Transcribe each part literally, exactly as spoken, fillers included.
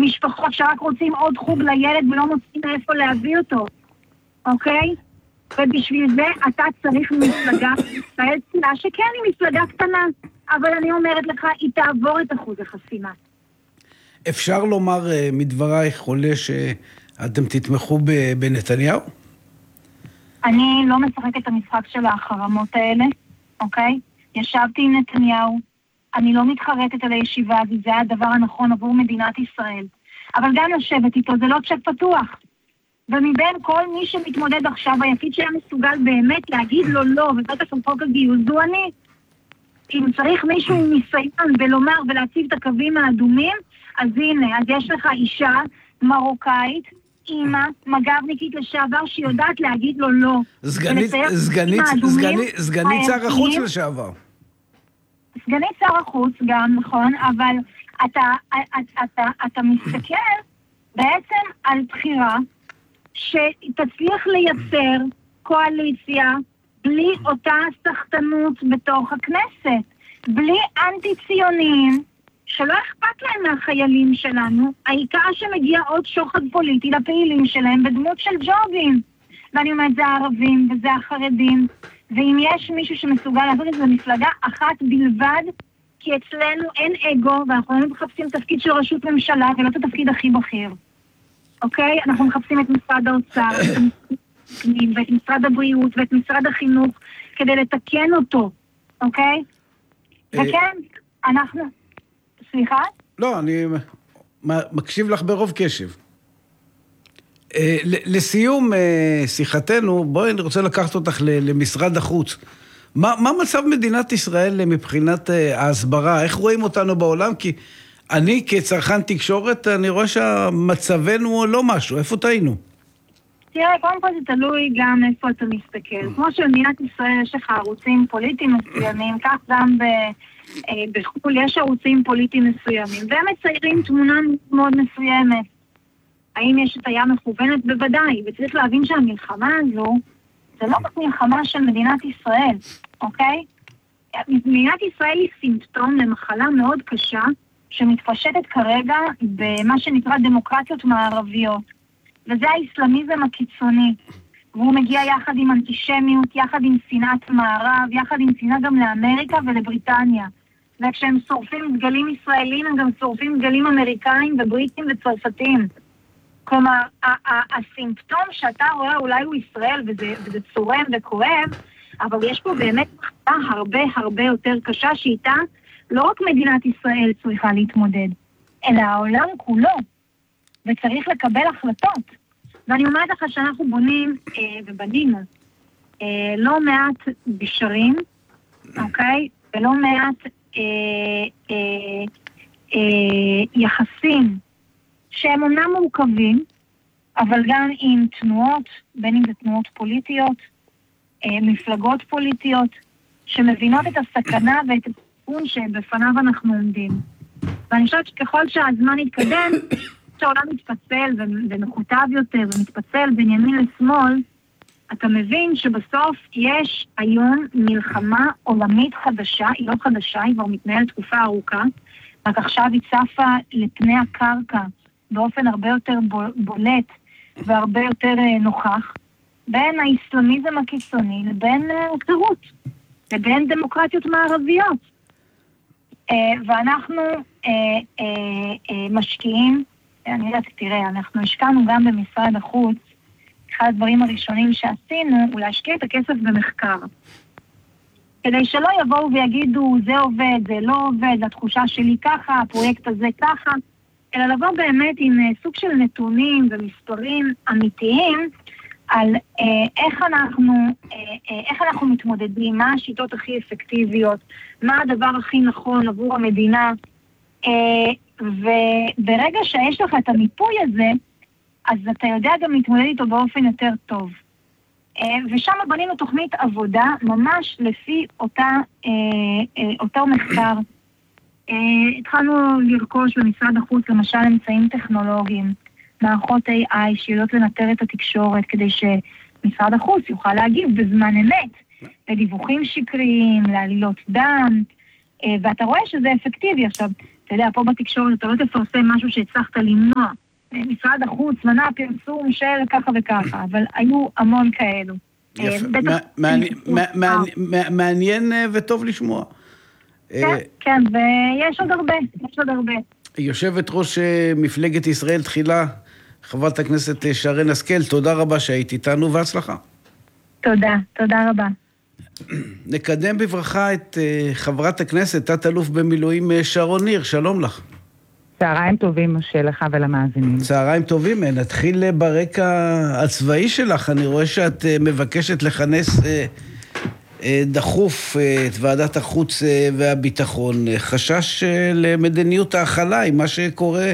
משפחות שרק רוצים עוד חוג לילד ולא מוצאים איפה להביא אותו, אוקיי? ובשביל זה אתה צריך מפלגה, ישראל צילה שכן היא מפלגה קטנה, אבל אני אומרת לך, היא תעבור את אחוז החסימה. אפשר לומר מדברייך עולה שאתם תתמכו בנתניהו? אני לא משחקת את המשחק של החרמות האלה, אוקיי? ישבתי עם נתניהו, אני לא מתחרטת על הישיבה, וזה הדבר הנכון עבור מדינת ישראל. אבל גם לשבת איתו, זה לא צ'ק פתוח. ומבין כל מי שמתמודד עכשיו, היחיד שהיה מסוגל באמת להגיד לו לא, ובטח על חוק הגיוס, זו אני. אם צריך מישהו עם ניסיון ולומר ולהציב את הקווים האדומים, אז הנה, אז יש לך אישה מרוקאית, אימא, מג"בניקית לשעבר, שיודעת להגיד לו לא. סגנית, סגנית, סגנית, סגנית שר החוץ לשעבר. סגנית שר החוץ גם, נכון, אבל אתה, אתה, אתה, אתה מסתכל בעצם על בחירה שתצליח לייצר קואליציה בלי אותה סחטנות בתוך הכנסת, בלי אנטי-ציונים, שלא אכפת להם מהחיילים שלנו, העיקר שמגיע עוד שוחד פוליטי לפעילים שלהם בדמות של ג'ובים. ואני אומרת, זה הערבים וזה החרדים, ואם יש מישהו שמסוגל לעשות את זה מפלגה אחת בלבד, כי אצלנו אין אגו, ואנחנו לא מחפשים תפקיד של רשות ממשלה, ולא את התפקיד הכי בכיר. אוקיי? אנחנו מחפשים את משרד האוצר, ואת משרד הבריאות, ואת משרד החינוך, כדי לתקן אותו. אוקיי? וכן, אנחנו... סליחה? לא, אני מקשיב לך ברוב קשב. לסיום שיחתנו, בואי אני רוצה לקחת אותך למשרד החוץ. מה, מה מצב מדינת ישראל מבחינת ההסברה? איך רואים אותנו בעולם? כי אני כצרכן תקשורת, אני רואה שהמצבנו לא משהו. איפה טעינו? תראה, קודם כל זה תלוי גם איפה אתה מסתכל. כמו שבמדינת ישראל יש לך ערוצים פוליטיים מסוימים, כך גם בחו"ל יש ערוצים פוליטיים מסוימים, והם מציירים תמונה מאוד מסוימת. האם יש את הים מכוונת? בוודאי, וצריך להבין שהמלחמה הזו, זה לא רק מלחמה של מדינת ישראל, אוקיי? מדינת ישראל היא סימפטום למחלה מאוד קשה, שמתפשטת כרגע במה שנקרא דמוקרטיות מערביות. וזה האסלאמיזם הקיצוני. והוא מגיע יחד עם אנטישמיות, יחד עם שנאת מערב, יחד עם שנאה גם לאמריקה ולבריטניה. וכשהם שורפים דגלים ישראלים, הם גם שורפים דגלים אמריקאים ובריטים וצרפתים. כלומר, הסימפטום שאתה רואה אולי הוא ישראל, וזה, וזה צורם וכואב, אבל יש פה באמת מחלה הרבה הרבה יותר קשה שאיתה לא רק מדינת ישראל צריכה להתמודד, אלא העולם כולו, וצריך לקבל החלטות. ואני אומרת לך שאנחנו בונים אה, ובנינו אה, לא מעט בשרים, אוקיי? ולא מעט אה, אה, אה, יחסים שהם אומנם מורכבים, אבל גם עם תנועות, בין אם זה תנועות פוליטיות, אה, מפלגות פוליטיות, שמבינות את הסכנה ואת הסיכון שבפניו אנחנו עומדים. ואני חושבת שככל שהזמן יתקדם, שהעולם מתפצל ומכותב יותר ומתפצל בין ימין לשמאל, אתה מבין שבסוף יש היום מלחמה עולמית חדשה, היא לא חדשה, היא כבר מתנהלת תקופה ארוכה, רק עכשיו היא צפה לפני הקרקע באופן הרבה יותר בולט והרבה יותר נוכח, בין האסלאמיזם הקיצוני לבין חירות, לבין דמוקרטיות מערביות. ואנחנו משקיעים, אני יודעת, תראה, אנחנו השקענו גם במשרד החוץ, אחד הדברים הראשונים שעשינו הוא להשקיע את הכסף במחקר. כדי שלא יבואו ויגידו, זה עובד, זה לא עובד, התחושה שלי ככה, הפרויקט הזה ככה, אלא לבוא באמת עם סוג של נתונים ומספרים אמיתיים על אה, איך אנחנו, אה, אה, איך אנחנו מתמודדים, מה השיטות הכי אפקטיביות, מה הדבר הכי נכון עבור המדינה, אה, וברגע שיש לך את המיפוי הזה, אז אתה יודע גם להתמודד איתו באופן יותר טוב. ושם בנינו תוכנית עבודה ממש לפי אותה, אותו מחקר. התחלנו לרכוש במשרד החוץ למשל אמצעים טכנולוגיים, מערכות איי איי שיודעות לנטר את התקשורת כדי שמשרד החוץ יוכל להגיב בזמן אמת לדיווחים שקריים, לעלילות דם, ואתה רואה שזה אפקטיבי. עכשיו, אתה יודע, פה בתקשורת אתה לא תפרסם משהו שהצלחת למנוע. משרד החוץ מנע פרסום של ככה וככה, אבל היו המון כאלו. מעניין וטוב לשמוע. כן, כן, ויש עוד הרבה, יש עוד הרבה. יושבת ראש מפלגת ישראל תחילה, חברת הכנסת שרן השכל, תודה רבה שהיית איתנו והצלחה. תודה, תודה רבה. נקדם בברכה את חברת הכנסת, תת-אלוף במילואים שרון ניר, שלום לך. צהריים טובים, משה, לך ולמאזינים. צהריים טובים, נתחיל ברקע הצבאי שלך, אני רואה שאת מבקשת לכנס דחוף את ועדת החוץ והביטחון, חשש למדיניות ההכלה עם מה שקורה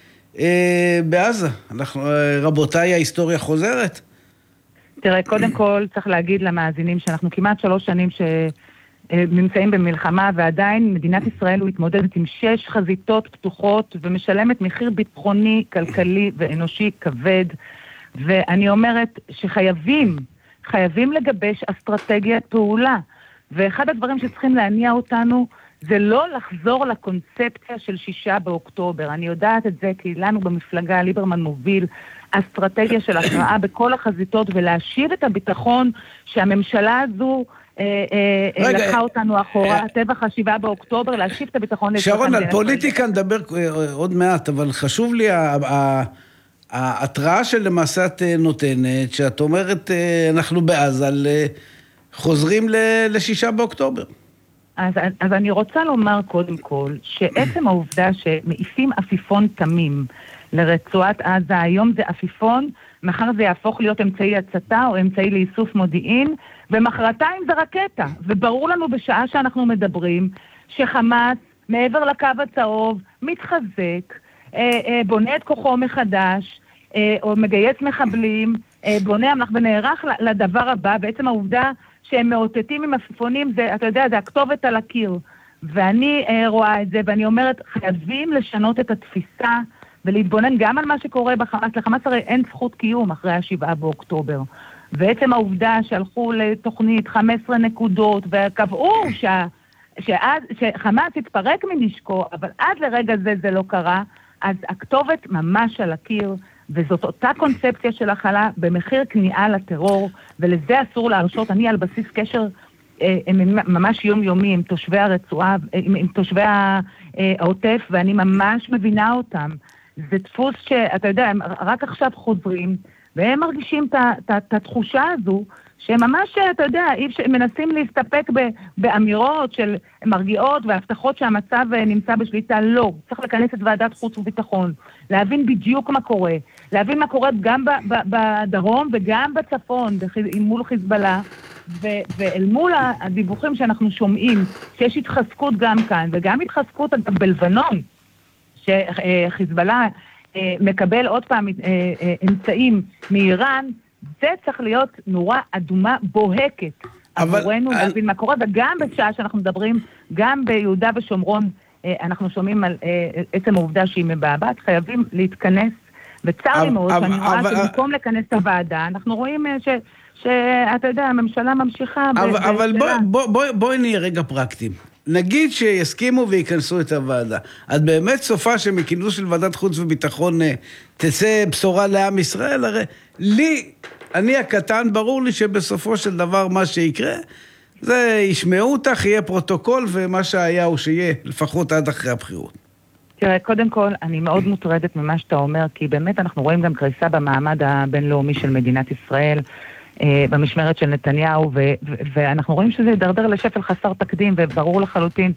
בעזה. אנחנו, רבותיי, ההיסטוריה חוזרת? תראה, קודם כל צריך להגיד למאזינים שאנחנו כמעט שלוש שנים שנמצאים במלחמה, ועדיין מדינת ישראל הוא התמודדת עם שש חזיתות פתוחות, ומשלמת מחיר ביטחוני, כלכלי ואנושי כבד, ואני אומרת שחייבים, חייבים לגבש אסטרטגיית פעולה, ואחד הדברים שצריכים להניע אותנו, זה לא לחזור לקונספציה של שישה באוקטובר. אני יודעת את זה כי לנו במפלגה ליברמן מוביל אסטרטגיה של הכרעה בכל החזיתות, ולהשיב את הביטחון שהממשלה הזו אה, אה, רגע, לקחה אותנו אחורה, אה, טבח השבעה באוקטובר, להשיב את הביטחון. שרון, על פוליטיקה נדבר עוד מעט, אבל חשוב לי ההתראה של למעשה את נותנת, שאת אומרת אנחנו בעזה, חוזרים לשישה באוקטובר. אז, אז אני רוצה לומר קודם כל, שעצם העובדה שמעיפים עפיפון תמים לרצועת עזה, היום זה עפיפון, מחר זה יהפוך להיות אמצעי הצתה או אמצעי לאיסוף מודיעין, ומחרתיים זה רקטה. וברור לנו בשעה שאנחנו מדברים, שחמאס מעבר לקו הצהוב מתחזק, בונה את כוחו מחדש, או מגייס מחבלים, בונה המלך ונערך לדבר הבא. בעצם העובדה שהם מאותתים עם עפיפונים, זה, אתה יודע, זה הכתובת על הקיר. ואני רואה את זה, ואני אומרת, חייבים לשנות את התפיסה, ולהתבונן גם על מה שקורה בחמאס. לחמאס הרי אין זכות קיום אחרי השבעה באוקטובר. ועצם העובדה שהלכו לתוכנית חמש עשרה נקודות, וקבעו שה, שעד, שחמאס התפרק מנשקו, אבל עד לרגע זה זה לא קרה, אז הכתובת ממש על הקיר, וזאת אותה קונספציה של הכלה במחיר כניעה לטרור, ולזה אסור להרשות. אני על בסיס קשר אה, ממש יומיומי עם תושבי הרצועה, עם, עם תושבי העוטף, ואני ממש מבינה אותם. זה דפוס שאתה יודע, הם רק עכשיו חוזרים, והם מרגישים את התחושה הזו, שהם ממש, אתה יודע, מנסים להסתפק באמירות של מרגיעות והבטחות שהמצב נמצא בשליטה. לא, צריך לכנס את ועדת חוץ וביטחון, להבין בדיוק מה קורה, להבין מה קורה גם בדרום וגם בצפון, מול חיזבאללה, ואל מול הדיווחים שאנחנו שומעים, שיש התחזקות גם כאן, וגם התחזקות בלבנון, שחיזבאללה מקבל עוד פעם אמצעים מאיראן, זה צריך להיות נורא אדומה בוהקת עבורנו להבין מה קורה, וגם בשעה שאנחנו מדברים, גם ביהודה ושומרון, אנחנו שומעים על עצם העובדה שהיא מבעבעת, חייבים להתכנס, וצר לי מאוד, שאני רואה שבמקום לכנס את הוועדה, אנחנו רואים שאתה יודע, הממשלה ממשיכה. אבל בואי נהיה רגע פרקטיים. נגיד שיסכימו וייכנסו את הוועדה. את באמת סופה שמכינוס של ועדת חוץ וביטחון תצא בשורה לעם ישראל? הרי לי, אני הקטן, ברור לי שבסופו של דבר מה שיקרה, זה ישמעו אותך, יהיה פרוטוקול, ומה שהיה הוא שיהיה, לפחות עד אחרי הבחירות. תראה, קודם כל, אני מאוד מוטרדת ממה שאתה אומר, כי באמת אנחנו רואים גם קריסה במעמד הבינלאומי של מדינת ישראל, במשמרת של נתניהו, ו- ו- ואנחנו רואים שזה ידרדר לשפל חסר תקדים, וברור לחלוטין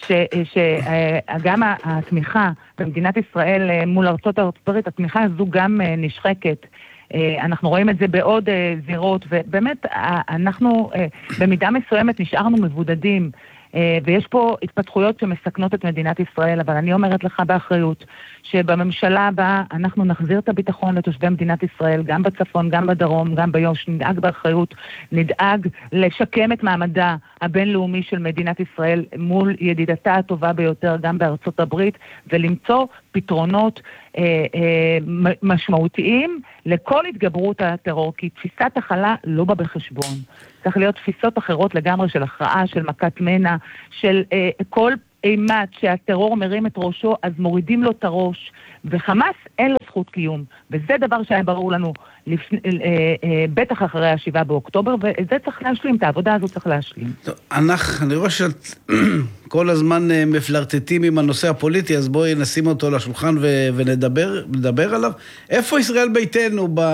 שגם התמיכה במדינת ישראל מול ארצות הברית, התמיכה הזו גם נשחקת. אנחנו רואים את זה בעוד זירות, ובאמת אנחנו במידה מסוימת נשארנו מבודדים, ויש פה התפתחויות שמסכנות את מדינת ישראל, אבל אני אומרת לך באחריות, שבממשלה הבאה אנחנו נחזיר את הביטחון לתושבי מדינת ישראל, גם בצפון, גם בדרום, גם ביו"ש, נדאג באחריות, נדאג לשקם את מעמדה הבינלאומי של מדינת ישראל מול ידידתה הטובה ביותר, גם בארצות הברית, ולמצוא פתרונות אה, אה, משמעותיים לכל התגברות הטרור, כי תפיסת החלה לא בא בחשבון. צריך להיות תפיסות אחרות לגמרי של הכרעה, של מכת מנע, של אה, כל אימת שהטרור מרים את ראשו, אז מורידים לו את הראש, וחמאס אין לו זכות קיום. וזה דבר שהיה ברור לנו, לפ... אה, אה, בטח אחרי השבעה באוקטובר, וזה צריך להשלים, את העבודה הזאת צריך להשלים. טוב, אנחנו, אני רואה שאת כל הזמן מפלרטטים עם הנושא הפוליטי, אז בואי נשים אותו לשולחן ו... ונדבר נדבר עליו. איפה ישראל ביתנו ב...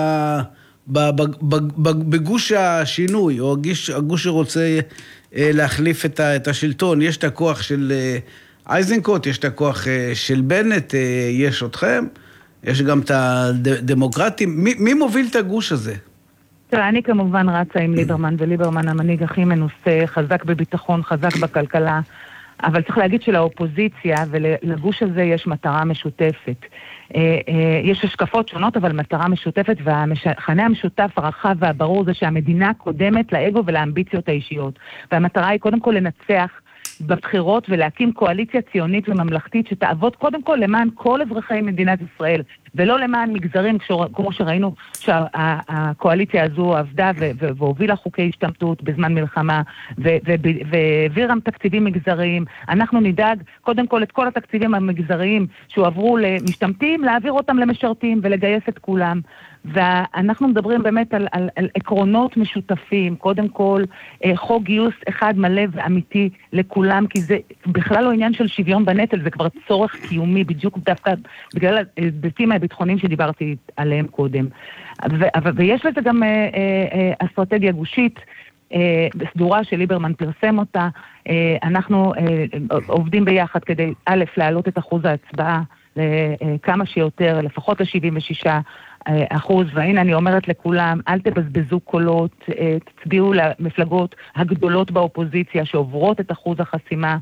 בגוש השינוי, או הגוש שרוצה להחליף את השלטון? יש את הכוח של אייזנקוט, יש את הכוח של בנט, יש אתכם, יש גם את הדמוקרטים. מי, מי מוביל את הגוש הזה? תראה, אני כמובן רצה עם ליברמן, וליברמן המנהיג הכי מנוסה, חזק בביטחון, חזק בכלכלה, אבל צריך להגיד שלאופוזיציה ולגוש הזה יש מטרה משותפת. יש השקפות שונות, אבל מטרה משותפת, והמכנה המשותף הרחב והברור זה שהמדינה קודמת לאגו ולאמביציות האישיות. והמטרה היא קודם כל לנצח בבחירות ולהקים קואליציה ציונית וממלכתית שתעבוד קודם כל למען כל אזרחי מדינת ישראל, ולא למען מגזרים, כמו שראינו שהקואליציה הזו עבדה והובילה חוקי השתמטות בזמן מלחמה, והעבירה תקציבים מגזריים. אנחנו נדאג קודם כל את כל התקציבים המגזריים שהועברו למשתמטים, להעביר אותם למשרתים ולגייס את כולם. ואנחנו מדברים באמת על, על, על עקרונות משותפים, קודם כל חוק גיוס אחד מלא ואמיתי לכולם, כי זה בכלל לא עניין של שוויון בנטל, זה כבר צורך קיומי, בדיוק דווקא בגלל ההיבטים הביטחוניים שדיברתי עליהם קודם. ו, ויש לזה גם אה, אה, אסטרטגיה גושית, אה, סדורה שליברמן פרסם אותה, אה, אנחנו אה, עובדים ביחד כדי א', להעלות את אחוז ההצבעה, לכמה שיותר, לפחות ל-שבעים ושישה אחוז, והנה אני אומרת לכולם, אל תבזבזו קולות, תצביעו למפלגות הגדולות באופוזיציה שעוברות את אחוז החסימה,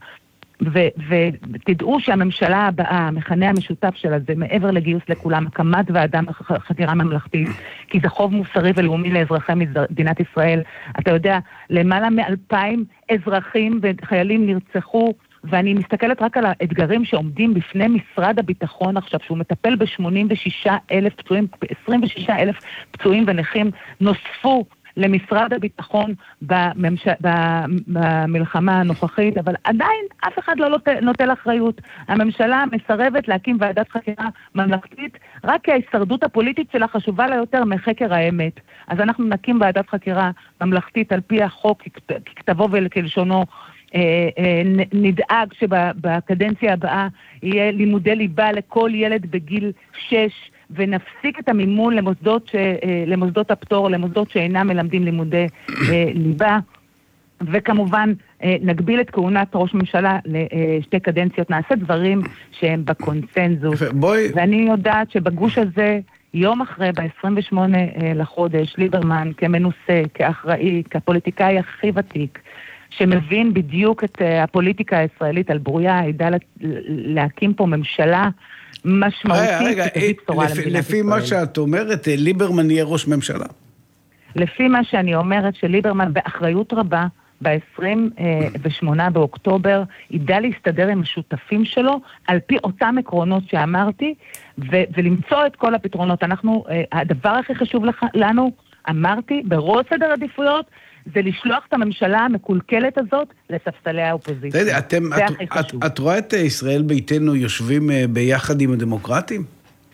ותדעו שהממשלה הבאה, המכנה המשותף שלה, זה מעבר לגיוס לכולם, הקמת ועדה חקירה ממלכתית, כי זה חוב מוסרי ולאומי לאזרחי מדינת ישראל. אתה יודע, למעלה מאלפיים אזרחים וחיילים נרצחו, ואני מסתכלת רק על האתגרים שעומדים בפני משרד הביטחון עכשיו, שהוא מטפל ב-שמונים ושישה אלף פצועים, עשרים ושישה אלף פצועים ונכים נוספו למשרד הביטחון בממש... במלחמה הנוכחית, אבל עדיין אף אחד לא נוטל אחריות. הממשלה מסרבת להקים ועדת חקירה ממלכתית, רק כי ההישרדות הפוליטית שלה חשובה לה יותר מחקר האמת. אז אנחנו נקים ועדת חקירה ממלכתית על פי החוק, ככתבו וכלשונו, נדאג שבקדנציה הבאה יהיה לימודי ליבה לכל ילד בגיל שש, ונפסיק את המימון למוסדות, ש... למוסדות הפטור, למוסדות שאינם מלמדים לימודי ליבה, וכמובן נגביל את כהונת ראש ממשלה לשתי קדנציות, נעשה דברים שהם בקונסנזוס. בואי... ואני יודעת שבגוש הזה, יום אחרי, ב-עשרים ושמונה לחודש, ליברמן כמנוסה, כאחראי, כפוליטיקאי הכי ותיק, שמבין בדיוק את הפוליטיקה הישראלית על ברויה, ידע להקים פה ממשלה משמעותית. רגע, לפי מה שאת אומרת, ליברמן יהיה ראש ממשלה? לפי מה שאני אומרת, שליברמן באחריות רבה, ב-עשרים ושמונה באוקטובר, ידע להסתדר עם השותפים שלו, על פי אותם עקרונות שאמרתי, ולמצוא את כל הפתרונות. אנחנו, הדבר הכי חשוב לנו, אמרתי, בראש סדר עדיפויות, זה לשלוח את הממשלה המקולקלת הזאת לספסלי האופוזיציה. זה הכי חשוב. את רואה את ישראל ביתנו יושבים ביחד עם הדמוקרטים?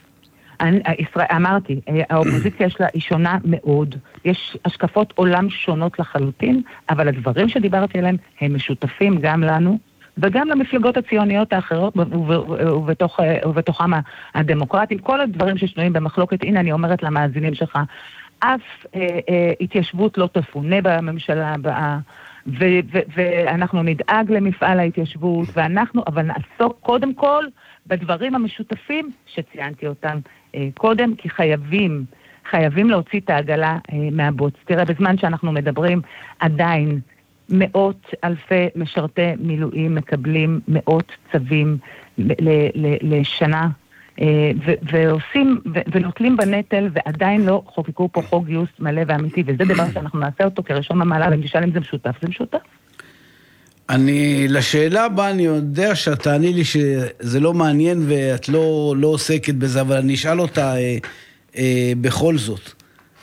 אמרתי, האופוזיציה היא שונה מאוד, יש השקפות עולם שונות לחלוטין, אבל הדברים שדיברתי עליהם הם משותפים גם לנו, וגם למפלגות הציוניות האחרות, ובתוכם הדמוקרטים, כל הדברים ששנויים במחלוקת. הנה אני אומרת למאזינים שלך, אף אה, אה, התיישבות לא תפונה בממשלה הבאה, ו- ו- ואנחנו נדאג למפעל ההתיישבות, ואנחנו, אבל נעסוק קודם כל בדברים המשותפים שציינתי אותם אה, קודם, כי חייבים, חייבים להוציא את העגלה אה, מהבוץ. תראה, בזמן שאנחנו מדברים, עדיין מאות אלפי משרתי מילואים מקבלים מאות צווים ל- ל- לשנה, ועושים ונוטלים בנטל, ועדיין לא חוקקו פה חוק גיוס מלא ואמיתי, וזה דבר שאנחנו נעשה אותו כראשון במעלה, ונשאל אם זה משותף, זה משותף. אני, לשאלה הבאה, אני יודע שאת תעני לי שזה לא מעניין, ואת לא, לא עוסקת בזה, אבל אני אשאל אותה אה, אה, בכל זאת.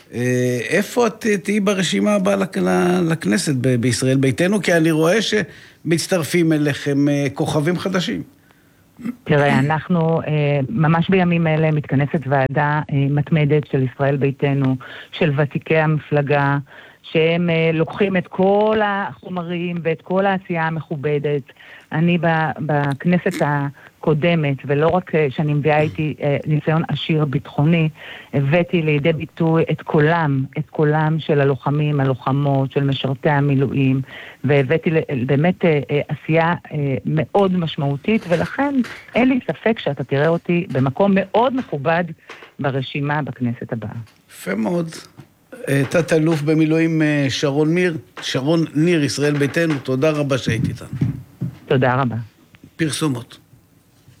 אה, איפה את תהיי ברשימה הבאה לכנסת ב- בישראל ביתנו? כי אני רואה ש... מצטרפים אליכם כוכבים חדשים. תראה, אנחנו ממש בימים אלה מתכנסת ועדה מתמדת של ישראל ביתנו, של ותיקי המפלגה, שהם לוקחים את כל החומרים ואת כל העשייה המכובדת. אני בכנסת הקודמת, ולא רק שאני מביאה איתי ניסיון עשיר ביטחוני, הבאתי לידי ביטוי את קולם, את קולם של הלוחמים, הלוחמות, של משרתי המילואים, והבאתי באמת עשייה מאוד משמעותית, ולכן אין לי ספק שאתה תראה אותי במקום מאוד מכובד ברשימה בכנסת הבאה. יפה מאוד. תת אלוף במילואים שרון ניר, שרון ניר, ישראל ביתנו, תודה רבה שהיית איתנו. תודה רבה. פרסומות.